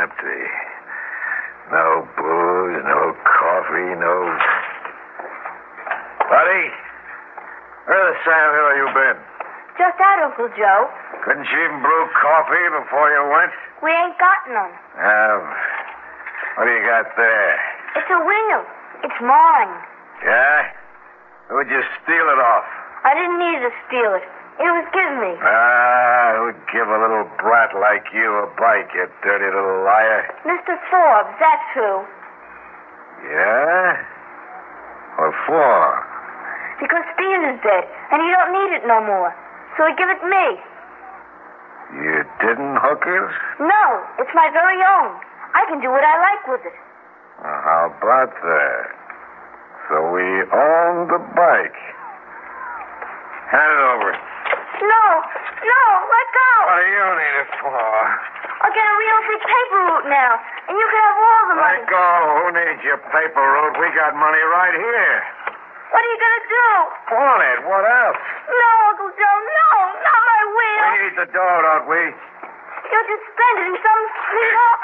empty. No booze, no coffee, no... Buddy, where the Sam Hill you been? Just out, Uncle Joe. Couldn't you even brew coffee before you went? We ain't got none. What do you got there? It's a wheel. It's mine. Yeah? Who'd you steal it off? I didn't need to steal it. It was given me. Who'd give a little brat like you a bike, you dirty little liar? Mr. Forbes, that's who. Yeah? What for? Because Steve is dead, and he don't need it no more. So he give it me. You didn't, Hookers? No, it's my very own. I can do what I like with it. Well, how about that? So we own the bike. Hand it over. No, let go. What do you need it for? I'll get a real big paper route now, and you can have all the money. Let go. Who needs your paper route? We got money right here. What are you going to do? Pawn it. What else? No, Uncle Joe, no, not my wheel. We need the dough, don't we? You'll just spend it in some sweetheart.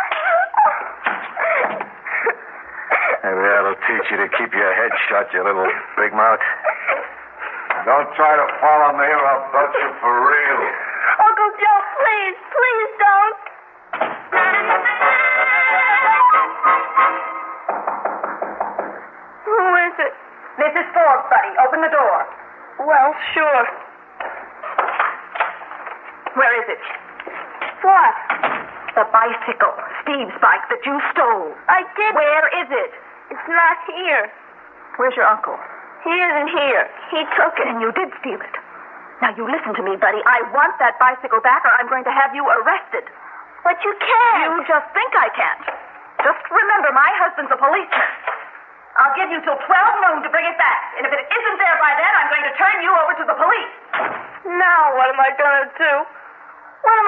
Maybe that'll teach you to keep your head shut, you little big mouth. Don't try to follow me or I'll bust you for real. Uncle Joe, please don't. Who is it? Mrs. Forbes, buddy. Open the door. Well, sure. Where is it? What? The bicycle. Steve's bike that you stole. I did. Where is it? It's not here. Where's your uncle? He isn't here. He took it. And you did steal it. Now, you listen to me, buddy. I want that bicycle back or I'm going to have you arrested. But you can't. You just think I can't. Just remember, my husband's a policeman. I'll give you till 12 noon to bring it back. And if it isn't there by then, I'm going to turn you over to the police. Now what am I going to do? What am I